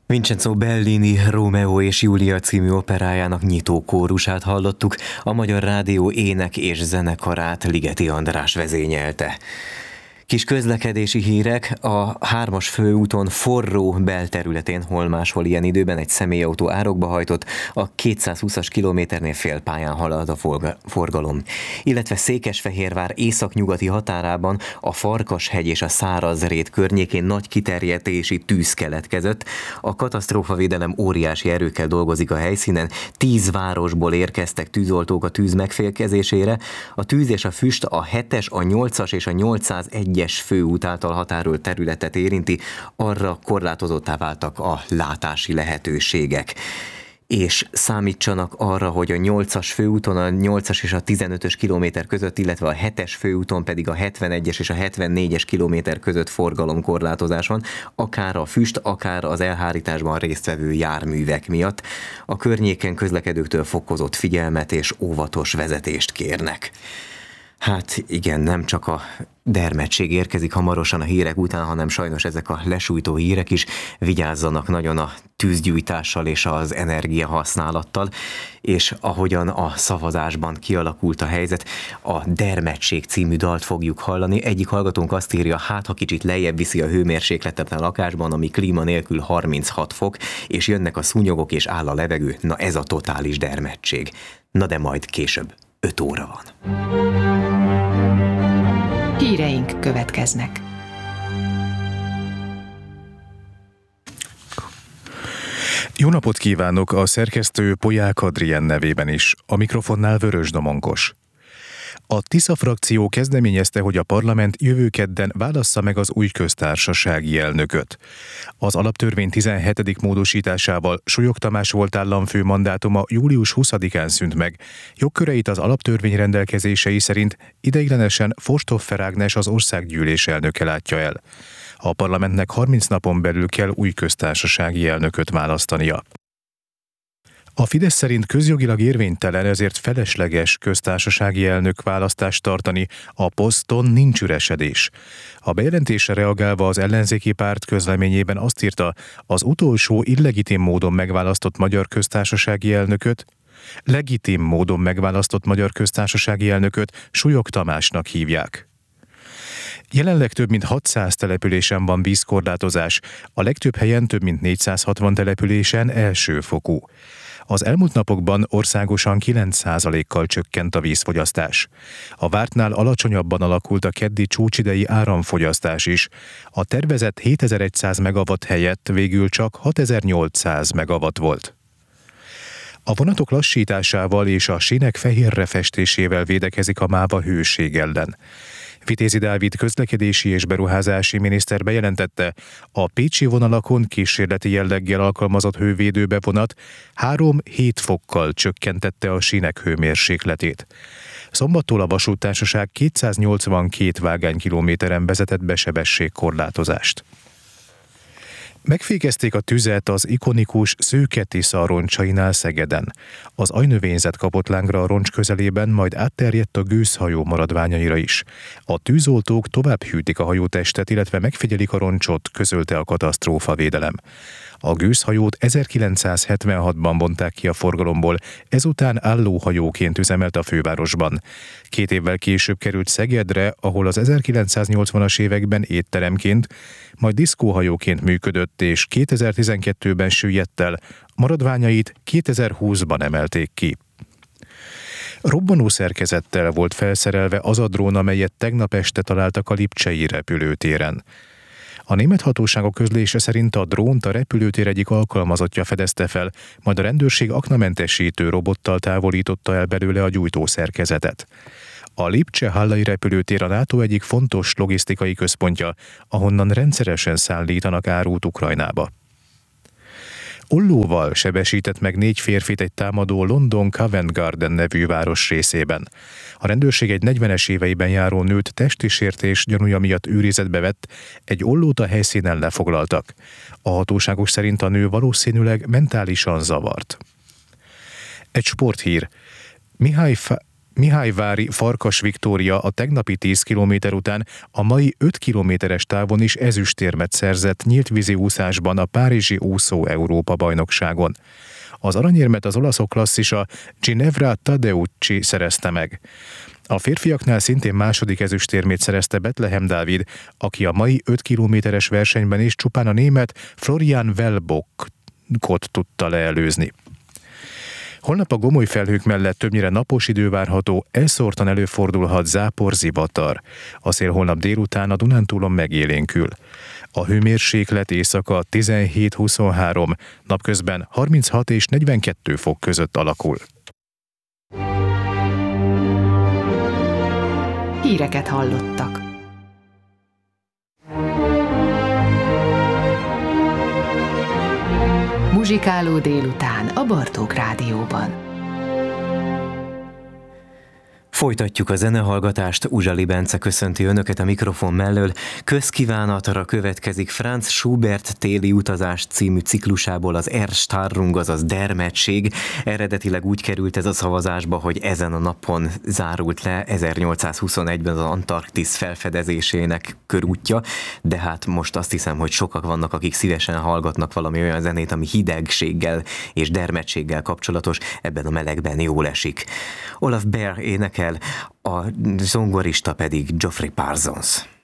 Vincenzo Bellini Rómeó és Júlia című operájának nyitó kórusát hallottuk, a Magyar Rádió ének és zenekarát Ligeti András vezényelte. Kis közlekedési hírek: a 3-as főúton forró belterületén hol máshol ilyen időben egy személyautó árokba hajtott, a 220-as kilométernél félpályán halad a forgalom. Illetve Székesfehérvár északnyugati határában a Farkashegy és a Szárazrét környékén nagy kiterjedési tűz keletkezett. A katasztrófavédelem óriási erőkkel dolgozik a helyszínen, 10 városból érkeztek tűzoltók a tűz megfékezésére. A tűz és a füst a 7-es, a 8-as és a 801-es főút által határolt területet érinti, arra korlátozottá váltak a látási lehetőségek. És számítsanak arra, hogy a 8-as főúton a 8-as és a 15-ös kilométer között, illetve a 7-es főúton pedig a 71-es és a 74-es kilométer között forgalomkorlátozás van, akár a füst, akár az elhárításban résztvevő járművek miatt. A környéken közlekedőktől fokozott figyelmet és óvatos vezetést kérnek. Hát igen, nem csak a dermedtség érkezik hamarosan a hírek után, hanem sajnos ezek a lesújtó hírek is. Vigyázzanak nagyon a tűzgyújtással és az energiahasználattal, és ahogyan a szavazásban kialakult a helyzet, a Dermedtség című dalt fogjuk hallani. Egyik hallgatónk azt írja, hát ha kicsit lejjebb viszi a hőmérsékletet a lakásban, ami klíma nélkül 36 fok, és jönnek a szúnyogok és áll a levegő, na ez a totális dermedtség. Na de majd később, 5 óra van. Híreink következnek. Jó napot kívánok, a szerkesztő Polyák Adrien nevében is, a mikrofonnál Vörös Domonkos. A Tisza frakció kezdeményezte, hogy a parlament jövő kedden válassza meg az új köztársasági elnököt. Az alaptörvény 17. módosításával Súlyog Tamás volt államfő mandátuma július 20-án szűnt meg. Jogköreit az alaptörvény rendelkezései szerint ideiglenesen Forsthofer Ágnes, az országgyűlés elnöke látja el. A parlamentnek 30 napon belül kell új köztársasági elnököt választania. A Fidesz szerint közjogilag érvénytelen, ezért felesleges köztársasági elnök választást tartani, a poszton nincs üresedés. A bejelentésre reagálva az ellenzéki párt közleményében azt írta, az utolsó illegitim módon megválasztott magyar köztársasági elnököt, legitim módon megválasztott magyar köztársasági elnököt Súlyog Tamásnak hívják. Jelenleg több mint 600 településen van vízkorlátozás, a legtöbb helyen több mint 460 településen elsőfokú. Az elmúlt napokban országosan 9%-kal csökkent a vízfogyasztás. A vártnál alacsonyabban alakult a keddi csúcsidei áramfogyasztás is. A tervezett 7100 megawatt helyett végül csak 6800 megawatt volt. A vonatok lassításával és a sínek fehérre festésével védekezik a MÁV a hőség ellen. Vitézi Dávid közlekedési és beruházási miniszter bejelentette, a pécsi vonalakon kísérleti jelleggel alkalmazott hővédőbe vonat 3-7 fokkal csökkentette a sínek hőmérsékletét. Szombattól a vasúttársaság 282 vágánykilométeren vezetett be sebességkorlátozást. Megfékezték a tüzet az ikonikus Szőke Tisza roncsainál Szegeden. Az ajnövényzet kapott lángra a roncs közelében, majd átterjedt a gőzhajó maradványaira is. A tűzoltók tovább hűtik a hajótestet, illetve megfigyelik a roncsot, közölte a katasztrófavédelem. A gőzhajót 1976-ban vonták ki a forgalomból, ezután állóhajóként üzemelt a fővárosban. 2 évvel később került Szegedre, ahol az 1980-as években étteremként, majd diszkóhajóként működött, és 2012-ben süllyedt el, maradványait 2020-ban emelték ki. Robbanó szerkezettel volt felszerelve az a drón, amelyet tegnap este találtak a lipcsei repülőtéren. A német hatóságok közlése szerint a drónt a repülőtér egyik alkalmazottja fedezte fel, majd a rendőrség aknamentesítő robottal távolította el belőle a gyújtószerkezetet. A Lipcse-Hallai repülőtér a NATO egyik fontos logisztikai központja, ahonnan rendszeresen szállítanak árut Ukrajnába. Ollóval sebesített meg 4 férfit egy támadó London Covent Garden nevű város részében. A rendőrség egy 40-es éveiben járó nőt testi sértés gyanúja miatt őrizetbe vett, egy ollót a helyszínen lefoglaltak. A hatóságok szerint a nő valószínűleg mentálisan zavart. Egy sporthír. Mihályvári Farkas Viktória a tegnapi 10 kilométer után a mai 5 kilométeres távon is ezüstérmet szerzett nyíltvízi úszásban a párizsi úszó Európa-bajnokságon. Az aranyérmet az olaszok klasszisa Ginevra Tadeucci szerezte meg. A férfiaknál szintén második ezüstérmét szerezte Bethlehem Dávid, aki a mai 5 kilométeres versenyben is csupán a német Florian Wellbockot tudta leelőzni. Holnap a gomoly felhők mellett többnyire napos idő várható, elszórtan előfordulhat zápor-zivatar. A szél holnap délután a Dunántúlon megélénkül. A hőmérséklet éjszaka 17-23, napközben 36 és 42 fok között alakul. Híreket hallottak. Muzsikáló délután a Bartók Rádióban. Folytatjuk a zenehallgatást, Uzsali Bence köszönti önöket a mikrofon mellől. Közkívánatra következik Franz Schubert téli utazás című ciklusából az Erstarrung, azaz dermedtség. Eredetileg úgy került ez a szavazásba, hogy ezen a napon zárult le 1821-ben az Antarktisz felfedezésének körútja, de hát most azt hiszem, hogy sokak vannak, akik szívesen hallgatnak valami olyan zenét, ami hidegséggel és dermedtséggel kapcsolatos, ebben a melegben jól esik. Olaf Bear énekel, a zongorista pedig Geoffrey Parsons.